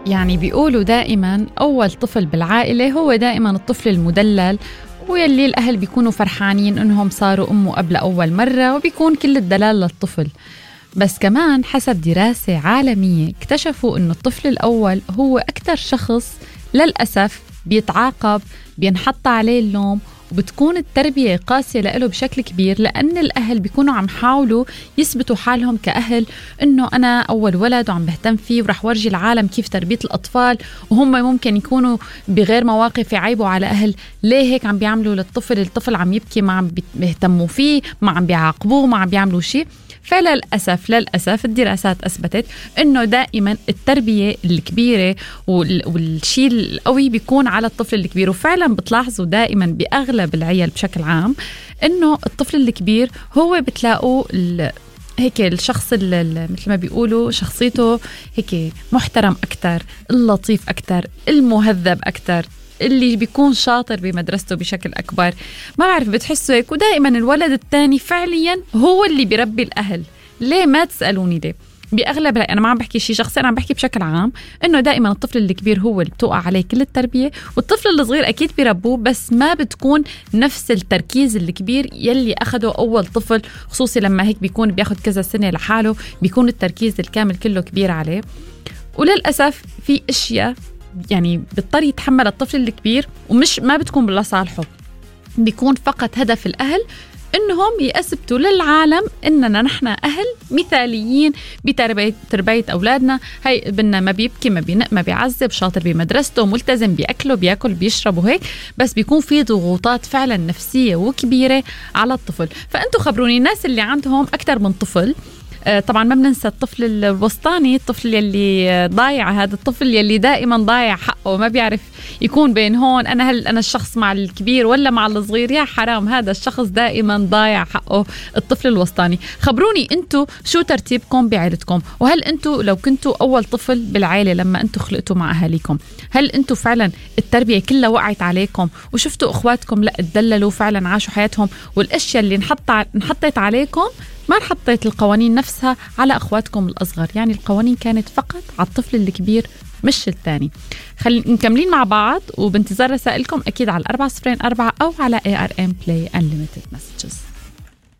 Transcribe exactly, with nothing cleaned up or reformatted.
يعني بيقولوا دائما أول طفل بالعائلة هو دائما الطفل المدلل، ويلي الأهل بيكونوا فرحانين إنهم صاروا أمه قبل أول مرة، وبيكون كل الدلال للطفل. بس كمان حسب دراسة عالمية اكتشفوا إنه الطفل الأول هو أكتر شخص للأسف بيتعاقب، بينحط عليه اللوم، وبتكون التربية قاسية له بشكل كبير، لأن الأهل بيكونوا عم حاولوا يثبتوا حالهم كأهل إنه أنا أول ولد وعم بهتم فيه ورح ورجي العالم كيف تربية الأطفال، وهم ممكن يكونوا بغير مواقف يعيبوا على أهل ليه هيك عم بيعملوا للطفل، الطفل عم يبكي ما عم بيهتموا فيه، ما عم بيعاقبوه، ما عم بيعملوا شيء. فللأسف للأسف الدراسات أثبتت إنه دائما التربية الكبيرة والشيء القوي بيكون على الطفل الكبير. وفعلا بتلاحظوا دائما بأغلب العيال بشكل عام إنه الطفل الكبير هو بتلاقوا هيك الشخص اللي مثل ما بيقولوا شخصيته هيك محترم أكتر، اللطيف أكتر، المهذب أكتر، اللي بيكون شاطر بمدرسته بشكل أكبر. ما بعرف بتحسوا هيك. ودائما الولد الثاني فعليا هو اللي بيربي الأهل. ليه؟ ما تسألوني ليه. بأغلب أنا ما عم بحكي شيء شخصي، أنا عم بحكي بشكل عام إنه دائما الطفل الكبير هو اللي بتوقع عليه كل التربية، والطفل الصغير أكيد بيربوه بس ما بتكون نفس التركيز الكبير يلي أخده أول طفل، خصوصي لما هيك بيكون بياخد كذا سنة لحاله، بيكون التركيز الكامل كله كبير عليه. وللأسف في أشياء يعني بيضطر يتحمل الطفل الكبير ومش ما بتكون لصالحه، بيكون فقط هدف الأهل إنهم يثبتوا للعالم إننا نحن أهل مثاليين بتربية تربية أولادنا. هاي ابننا ما بيبكي، ما بينق، ما بيعذب، شاطر بمدرسته، ملتزم بأكله، بياكل، بيشرب وهيك. بس بيكون في ضغوطات فعلا نفسية وكبيرة على الطفل. فأنتوا خبروني الناس اللي عندهم أكتر من طفل. طبعا ما بننسى الطفل الوسطاني، الطفل يلي ضايع، هذا الطفل يلي دائما ضايع حقه، ما بيعرف يكون بين هون أنا هل أنا الشخص مع الكبير ولا مع الصغير. يا حرام، هذا الشخص دائما ضايع حقه، الطفل الوسطاني. خبروني أنتوا شو ترتيبكم بعائلتكم، وهل أنتوا لو كنتوا أول طفل بالعائلة لما أنتوا خلقتوا مع أهاليكم، هل أنتوا فعلا التربية كلها وقعت عليكم وشفتوا أخواتكم لا اتدللوا فعلا عاشوا حياتهم، والأشياء اللي نحط نحطت عليكم ما حطيت القوانين نفسها على أخواتكم الأصغر؟ يعني القوانين كانت فقط على الطفل الكبير مش الثاني. خلينا نكملين مع بعض وبانتظار رسائلكم أكيد على أربعة صفرين أربعة أو على إيه آر إم Play Unlimited Messages.